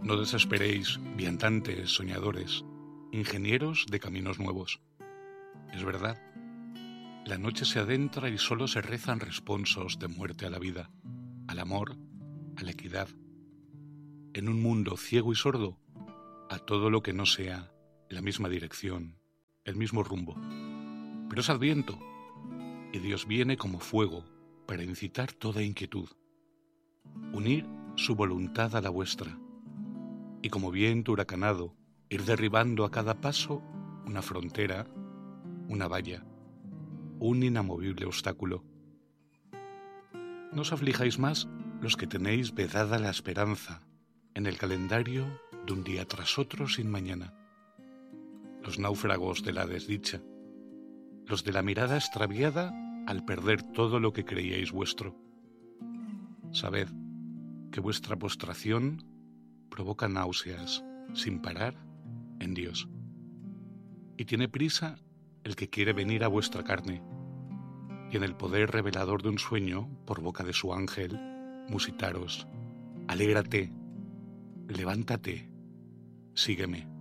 No desesperéis, viandantes, soñadores, ingenieros de caminos nuevos. Es verdad, la noche se adentra y solo se rezan responsos de muerte a la vida, al amor, a la equidad. En un mundo ciego y sordo, a todo lo que no sea la misma dirección, el mismo rumbo. Pero es Adviento, y Dios viene como fuego para incitar toda inquietud, unir su voluntad a la vuestra, y como viento huracanado, ir derribando a cada paso una frontera, una valla, un inamovible obstáculo. No os aflijáis más los que tenéis vedada la esperanza en el calendario de un día tras otro sin mañana. Los náufragos de la desdicha, los de la mirada extraviada al perder todo lo que creíais vuestro. Sabed que vuestra postración provoca náuseas sin parar en Dios. Y tiene prisa el que quiere venir a vuestra carne. Tiene el poder revelador de un sueño por boca de su ángel musitaros: alégrate, levántate, sígueme.